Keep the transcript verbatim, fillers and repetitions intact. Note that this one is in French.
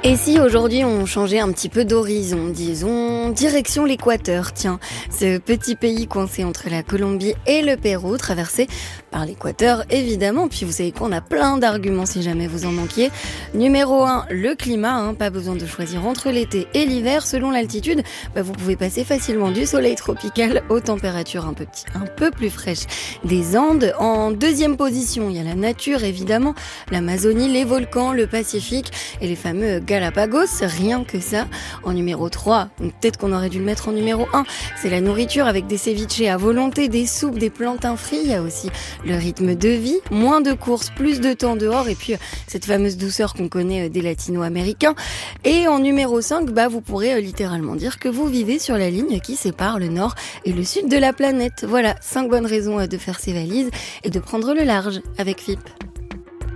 Et si aujourd'hui on changeait un petit peu d'horizon, disons direction l'Équateur, tiens, ce petit pays coincé entre la Colombie et le Pérou, traversé par l'Équateur évidemment, puis vous savez quoi, on a plein d'arguments si jamais vous en manquiez. Numéro un, le climat, hein, pas besoin de choisir entre l'été et l'hiver, selon l'altitude, bah vous pouvez passer facilement du soleil tropical aux températures un peu, petit, un peu plus fraîches des Andes. En deuxième position, il y a la nature évidemment, l'Amazonie, les volcans, le Pacifique et les fameux Galapagos, rien que ça. En numéro trois, peut-être qu'on aurait dû le mettre en numéro un, c'est la nourriture avec des ceviches à volonté, des soupes, des plantains frits. Il y a aussi le rythme de vie, moins de courses, plus de temps dehors et puis cette fameuse douceur qu'on connaît des latino-américains. Et en numéro cinq, bah, vous pourrez littéralement dire que vous vivez sur la ligne qui sépare le nord et le sud de la planète. Voilà, cinq bonnes raisons de faire ses valises et de prendre le large avec F I P.